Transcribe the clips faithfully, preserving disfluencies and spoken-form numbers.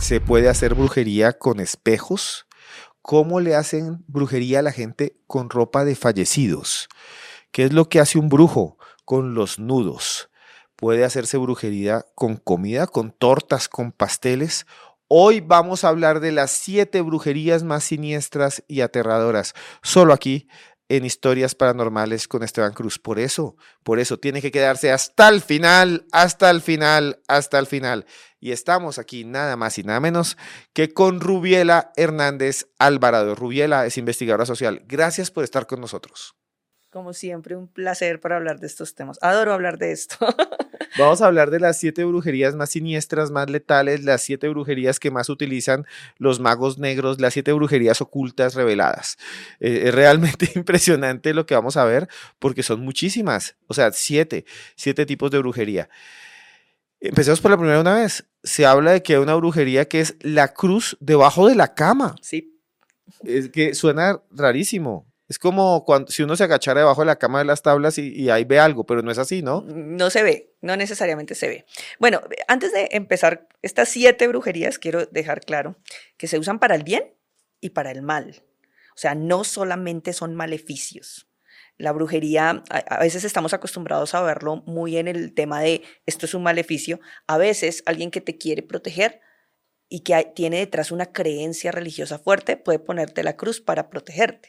se puede hacer brujería con espejos. ¿Cómo le hacen brujería a la gente con ropa de fallecidos? ¿Qué es lo que hace un brujo con los nudos? Puede hacerse brujería con comida, con tortas, con pasteles. Hoy vamos a hablar de las siete brujerías más siniestras y aterradoras, solo aquí en Historias Paranormales con Esteban Cruz. Por eso, por eso tiene que quedarse hasta el final, hasta el final, hasta el final. Y estamos aquí nada más y nada menos que con Rubiela Hernández Alvarado. Rubiela es investigadora social. Gracias por estar con nosotros. Como siempre, un placer para hablar de estos temas. Adoro hablar de esto. Vamos a hablar de las siete brujerías más siniestras, más letales, las siete brujerías que más utilizan los magos negros, las siete brujerías ocultas reveladas. Eh, es realmente impresionante lo que vamos a ver porque son muchísimas, o sea, siete, siete tipos de brujería. Empecemos por la primera una vez. Se habla de que hay una brujería que es la cruz debajo de la cama. Sí. Es que suena rarísimo. Es como cuando, si uno se agachara debajo de la cama de las tablas y, y ahí ve algo, pero no es así, ¿no? No se ve, no necesariamente se ve. Bueno, antes de empezar estas siete brujerías, quiero dejar claro que se usan para el bien y para el mal. O sea, no solamente son maleficios. La brujería, a, a veces estamos acostumbrados a verlo muy en el tema de esto es un maleficio. A veces alguien que te quiere proteger y que hay, tiene detrás una creencia religiosa fuerte puede ponerte la cruz para protegerte.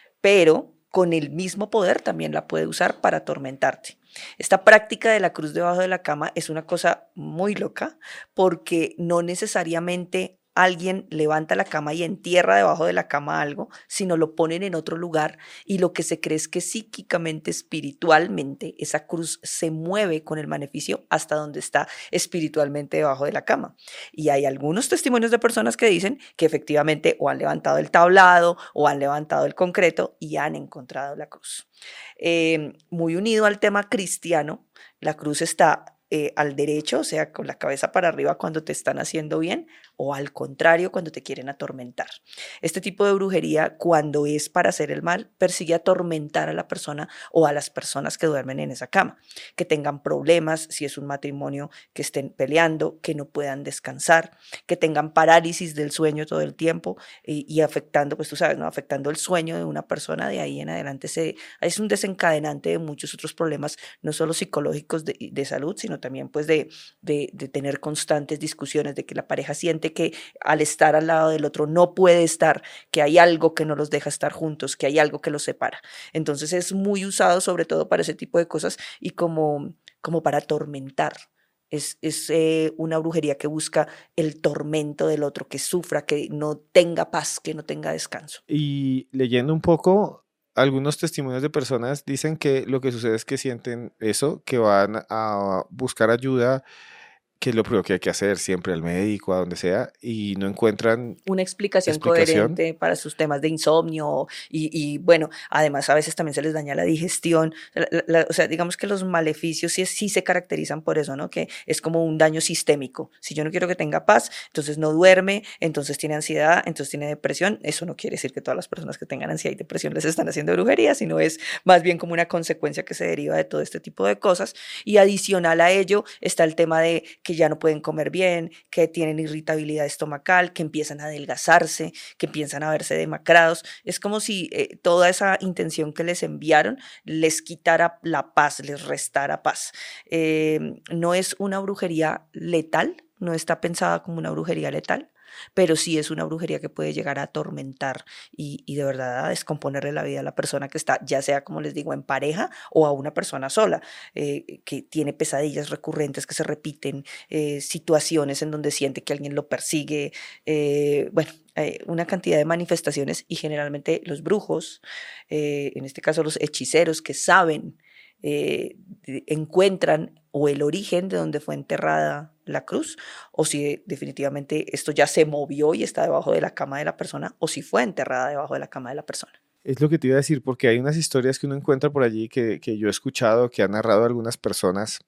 Pero con el mismo poder también la puede usar para atormentarte. Esta práctica de la cruz debajo de la cama es una cosa muy loca porque no necesariamente alguien levanta la cama y entierra debajo de la cama algo, sino lo ponen en otro lugar y lo que se cree es que psíquicamente, espiritualmente, esa cruz se mueve con el maleficio hasta donde está espiritualmente debajo de la cama. Y hay algunos testimonios de personas que dicen que efectivamente o han levantado el tablado o han levantado el concreto y han encontrado la cruz. Eh, muy unido al tema cristiano, la cruz está Eh, al derecho, o sea, con la cabeza para arriba cuando te están haciendo bien, o al contrario cuando te quieren atormentar. Este tipo de brujería, cuando es para hacer el mal, persigue atormentar a la persona o a las personas que duermen en esa cama, que tengan problemas, si es un matrimonio, que estén peleando, que no puedan descansar, que tengan parálisis del sueño todo el tiempo y, y afectando, pues tú sabes, ¿no? Afectando el sueño de una persona, de ahí en adelante se, es un desencadenante de muchos otros problemas, no solo psicológicos de, de salud, sino también pues de, de, de tener constantes discusiones, de que la pareja siente que al estar al lado del otro no puede estar, que hay algo que no los deja estar juntos, que hay algo que los separa. Entonces es muy usado sobre todo para ese tipo de cosas y como, como para atormentar. Es, es eh, una brujería que busca el tormento del otro, que sufra, que no tenga paz, que no tenga descanso. Y leyendo un poco, algunos testimonios de personas dicen que lo que sucede es que sienten eso, que van a buscar ayuda, que es lo primero que hay que hacer siempre al médico, a donde sea, y no encuentran una explicación, explicación coherente para sus temas de insomnio y, y bueno, además a veces también se les daña la digestión, la, la, o sea, digamos que los maleficios sí, sí se caracterizan por eso, ¿no? Que es como un daño sistémico. Si yo no quiero que tenga paz, entonces no duerme, entonces tiene ansiedad, entonces tiene depresión. Eso no quiere decir que todas las personas que tengan ansiedad y depresión les están haciendo brujería, sino es más bien como una consecuencia que se deriva de todo este tipo de cosas. Y adicional a ello está el tema de que ya no pueden comer bien, que tienen irritabilidad estomacal, que empiezan a adelgazarse, que empiezan a verse demacrados. Es como si eh, toda esa intención que les enviaron les quitara la paz, les restara paz. Eh, no es una brujería letal, no está pensada como una brujería letal, pero sí es una brujería que puede llegar a atormentar y, y de verdad a descomponerle la vida a la persona que está, ya sea, como les digo, en pareja o a una persona sola, eh, que tiene pesadillas recurrentes que se repiten, eh, situaciones en donde siente que alguien lo persigue, eh, bueno, eh, una cantidad de manifestaciones y generalmente los brujos, eh, en este caso los hechiceros que saben, eh, encuentran o el origen de donde fue enterrada la cruz, o si definitivamente esto ya se movió y está debajo de la cama de la persona, o si fue enterrada debajo de la cama de la persona. Es lo que te iba a decir, porque hay unas historias que uno encuentra por allí que, que yo he escuchado, que han narrado algunas personas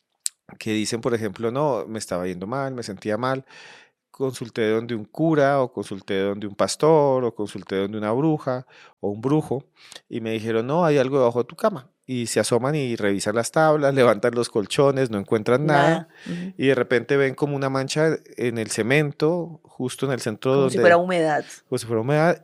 que dicen, por ejemplo, no, me estaba yendo mal, me sentía mal, consulté donde un cura o consulté donde un pastor o consulté donde una bruja o un brujo y me dijeron, no, hay algo debajo de tu cama. y se asoman y revisan las tablas, levantan los colchones, no encuentran nada, Nada. Ujú. y de repente ven como una mancha en el cemento, justo en el centro Como donde, si fuera humedad. como si fuera humedad,